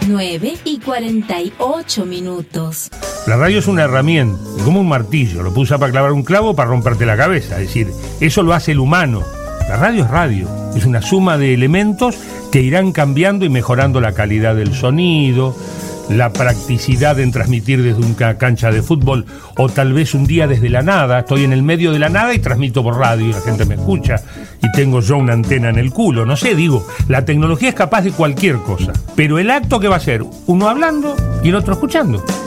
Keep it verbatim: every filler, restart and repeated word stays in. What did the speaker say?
nueve y cuarenta y ocho minutos. La radio es una herramienta, es como un martillo, lo puedes usar para clavar un clavo o para romperte la cabeza, es decir, eso lo hace el humano. La radio es radio, es una suma de elementos que irán cambiando y mejorando la calidad del sonido, la practicidad en transmitir desde una cancha de fútbol, o tal vez un día desde la nada, estoy en el medio de la nada y transmito por radio y la gente me escucha y tengo yo una antena en el culo, no sé, digo, la tecnología es capaz de cualquier cosa, pero el acto que va a ser uno hablando y el otro escuchando.